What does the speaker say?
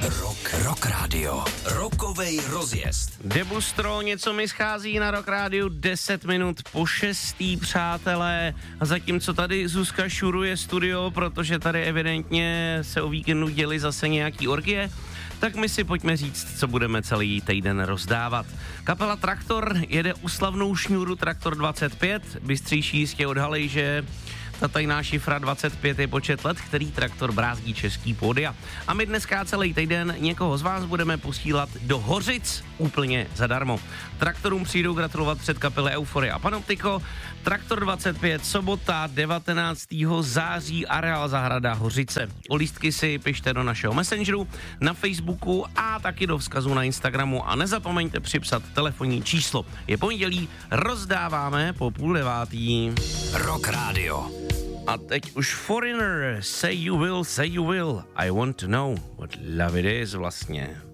Rock Radio. Rockovej rozjezd. Debustro, něco mi schází na Rock Radio 10 minut po 6, přátelé. A zatímco tady Zuzka šuruje studio, protože tady evidentně se o víkendu děli zase nějaký orgie, tak my si pojďme říct, co budeme celý týden rozdávat. Kapela Traktor jede u slavnou šňůru Traktor 25. Bystřejší jistě odhalí, že ta tajná šifra 25 je počet let, který Traktor brázdí český pódia. A my dneska celý týden někoho z vás budeme posílat do Hořic úplně zadarmo. Traktorům přijdou gratulovat před kapely Euforie a Panoptiko. Traktor 25, sobota 19. září, areál Zahrada Hořice. O lístky si pište do našeho messengeru, na Facebooku a taky do vzkazu na Instagramu. A nezapomeňte připsat telefonní číslo. Je pondělí, rozdáváme po 8:30. Rock Radio. A teď už Foreigner, say you will, I want to know what love it is vlastně.